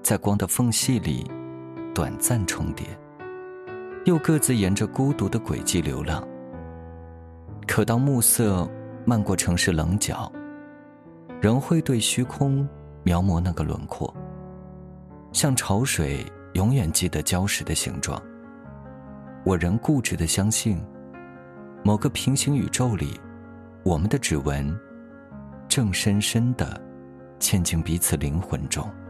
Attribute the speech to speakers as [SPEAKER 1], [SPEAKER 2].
[SPEAKER 1] 在光的缝隙里短暂重叠，又各自沿着孤独的轨迹流浪。可当暮色漫过城市棱角，仍会对虚空描摹那个轮廓，像潮水永远记得礁石的形状。我仍固执地相信，某个平行宇宙里，我们的指纹正深深地嵌进彼此灵魂中。